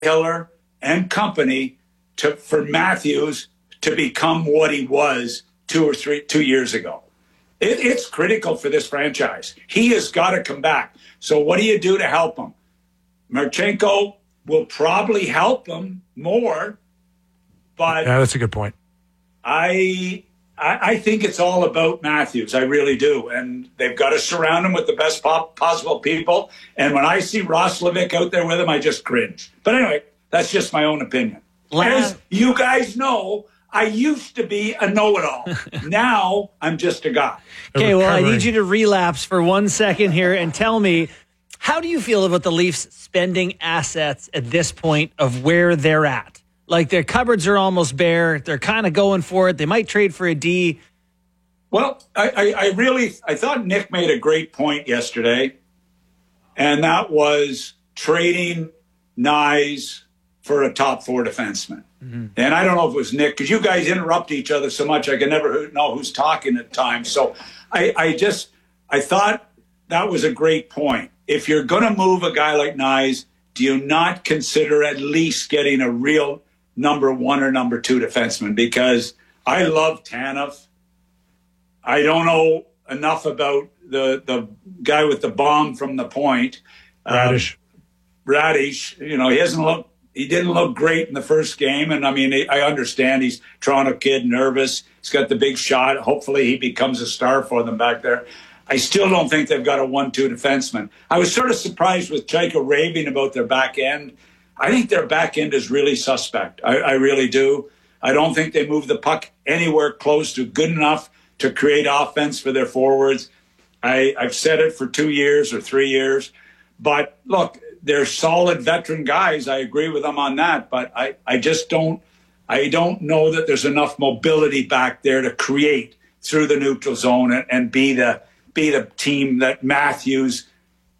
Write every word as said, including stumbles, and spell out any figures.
Hiller and company to for Matthews to become what he was two or three two years ago. It, it's critical for this franchise. He has got to come back. So what do you do to help him? Marchenko will probably help him more, but yeah, that's a good point. I, I I think it's all about Matthews. I really do, and they've got to surround him with the best pop, possible people. And when I see Roslovic out there with him, I just cringe. But anyway, that's just my own opinion. As you guys know, I used to be a know-it-all. Now I'm just a guy. Okay, well, I need you to relapse for one second here and tell me, how do you feel about the Leafs spending assets at this point of where they're at? Like, their cupboards are almost bare. They're kind of going for it. They might trade for a D. Well, I, I, I really I thought Nick made a great point yesterday, and that was trading Nyes for a top four defenseman. Mm-hmm. And I don't know if it was Nick, because you guys interrupt each other so much I can never know who's talking at times. So I, I just I thought that was a great point. If you're going to move a guy like Nyes, do you not consider at least getting a real number one or number two defenseman? Because I love Tanev. I don't know enough about the the guy with the bomb from the point. Radish. Um, Radish, you know, he hasn't looked, he didn't look great in the first game. And I mean, I understand he's Toronto kid, nervous. He's got the big shot. Hopefully he becomes a star for them back there. I still don't think they've got a one two defenseman. I was sort of surprised with Jacob raving about their back end. I think their back end is really suspect. I, I really do. I don't think they move the puck anywhere close to good enough to create offense for their forwards. I, I've said it for two years or three years. But look, they're solid veteran guys. I agree with them on that. But I, I just don't I don't know that there's enough mobility back there to create through the neutral zone and, and be the be the team that Matthews